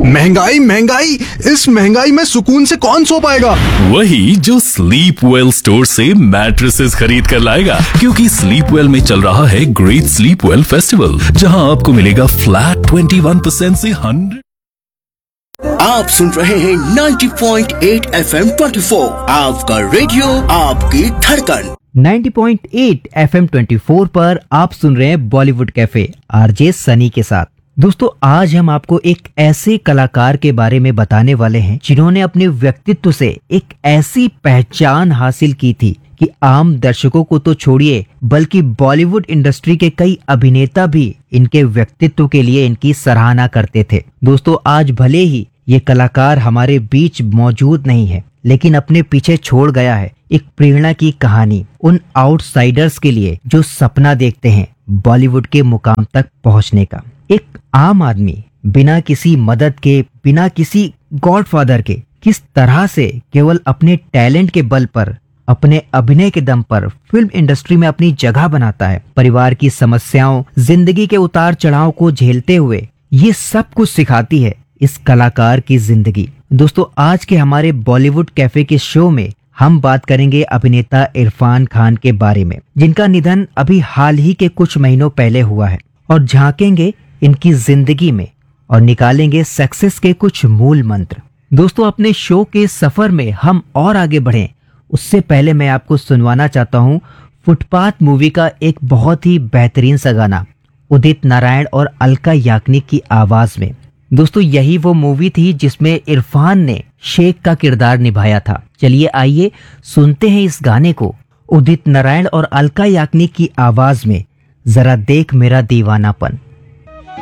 महंगाई महंगाई, इस महंगाई में सुकून से कौन सो पाएगा। वही जो स्लीप वेल स्टोर से मैट्रेसेस खरीद कर लाएगा, क्योंकि स्लीप वेल में चल रहा है ग्रेट स्लीप वेल फेस्टिवल, जहां आपको मिलेगा फ्लैट 21% से 100। आप सुन रहे हैं 90.8 FM 24, आपका रेडियो आपकी धड़कन। 90.8 FM 24 पर आप सुन रहे हैं बॉलीवुड कैफे आरजे सनी के साथ। दोस्तों, आज हम आपको एक ऐसे कलाकार के बारे में बताने वाले हैं जिन्होंने अपने व्यक्तित्व से एक ऐसी पहचान हासिल की थी कि आम दर्शकों को तो छोड़िए, बल्कि बॉलीवुड इंडस्ट्री के कई अभिनेता भी इनके व्यक्तित्व के लिए इनकी सराहना करते थे। दोस्तों, आज भले ही ये कलाकार हमारे बीच मौजूद नहीं है, लेकिन अपने पीछे छोड़ गया है एक प्रेरणा की कहानी उन आउटसाइडर्स के लिए जो सपना देखते हैं बॉलीवुड के मुकाम तक पहुंचने का। एक आम आदमी बिना किसी मदद के, बिना किसी गॉडफादर के, किस तरह से केवल अपने टैलेंट के बल पर, अपने अभिनय के दम पर फिल्म इंडस्ट्री में अपनी जगह बनाता है। परिवार की समस्याओं, जिंदगी के उतार चढ़ाव को झेलते हुए ये सब कुछ सिखाती है इस कलाकार की जिंदगी। दोस्तों, आज के हमारे बॉलीवुड कैफे के शो में हम बात करेंगे अभिनेता इरफान खान के बारे में, जिनका निधन अभी हाल ही के कुछ महीनों पहले हुआ है, और झांकेंगे इनकी जिंदगी में और निकालेंगे सक्सेस के कुछ मूल मंत्र। दोस्तों, अपने शो के सफर में हम और आगे बढ़ें उससे पहले मैं आपको सुनवाना चाहता हूँ फुटपाथ मूवी का एक बहुत ही बेहतरीन सा गाना उदित नारायण और अलका याग्निक की आवाज में। दोस्तों, यही वो मूवी थी जिसमें इरफान ने शेख का किरदार निभाया था। चलिए आइए सुनते हैं इस गाने को उदित नारायण और अलका याग्निक की आवाज में, जरा देख मेरा दीवानापन।